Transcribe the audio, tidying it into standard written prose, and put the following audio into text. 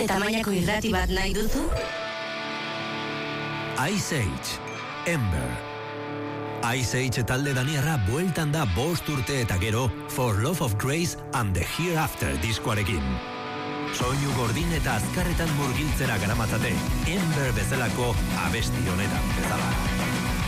Zure tamainako irrati bat nahi duzu? Ice Age, Ember. Ice Age talde daniarra bueltan da 5 urte eta gero For Love of Grace and the Hereafter diskoarekin. Soinu gordin eta azkarretan murgiltzera garamatzate, Ember bezalako abesti honetan bezala.